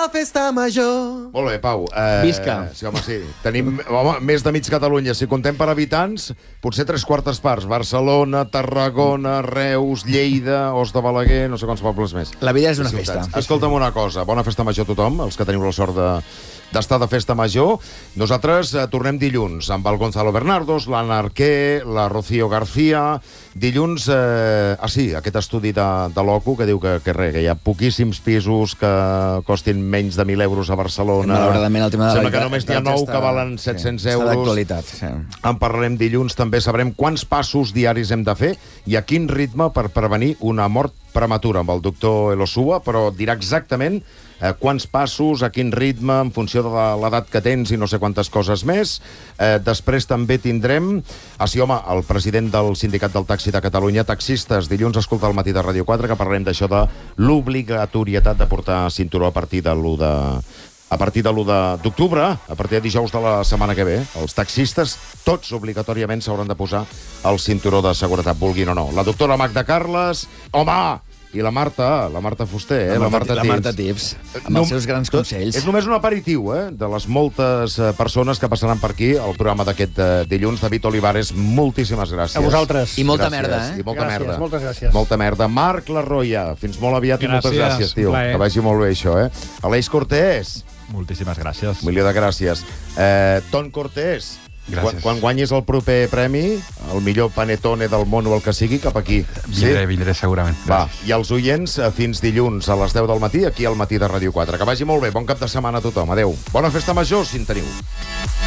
la festa major. Molt bé, Pau. Visca. Sí, home, sí. Tenim més de mig Catalunya. Si contem per habitants, potser 3/4 parts. Barcelona, Tarragona, Reus, Lleida, Os de Balaguer, no sé quants pobles més. La vida és una festa. Escolta'm una cosa, bona festa major a tothom, els que teniu la sort d'estar de festa major. Nosaltres tornem dilluns amb el Gonzalo Bernardos, l'Anna Arquer, la Rocío García. Dilluns, sí, aquest estudi de l'OCU que diu que hi ha poquíssims pisos que costin menys de 1.000 euros a Barcelona. Malauradament, el tema de sembla que només n'hi ha 9 que valen 700 euros. Està d'actualitat, sí. En parlarem dilluns, també sabrem quants passos diaris hem de fer i a quin ritme per prevenir una mort prematura amb el doctor Elosua, però dirà exactament quants passos, a quin ritme, en funció de l'edat que tens i no sé quantes coses més. Després també tindrem... el president del Sindicat del Taxi de Catalunya, taxistes, dilluns escolta al matí de Ràdio 4, que parlarem d'això de l'obligatorietat de portar cinturó a partir de l'1 d'octubre, a partir de dijous de la setmana que ve. Els taxistes, tots obligatòriament s'hauran de posar el cinturó de seguretat, vulguin o no. La doctora Magda Carles, home! I la Marta Fuster, La Marta Tips, amb els seus grans consells. És només un aperitiu, de les moltes persones que passaran per aquí al programa d'aquest dilluns. David Olivares, moltíssimes gràcies. A vosaltres. I molta merda, I molta merda. Moltes gràcies. Molta merda. Marc Larroia, fins molt aviat i moltes gràcies, tio. Que vagi molt bé, això, Aleix Cortés. Moltíssimes gràcies. Un milió de gràcies. Ton Cortés. Gràcies. Quan guanyis el proper premi, el millor panetone del món o el que sigui, cap aquí. Vindré segurament. Va, i els oients, fins dilluns a les 10 del matí, aquí al matí de Ràdio 4. Que vagi molt bé, bon cap de setmana a tothom. Adéu. Bona festa major, si en teniu.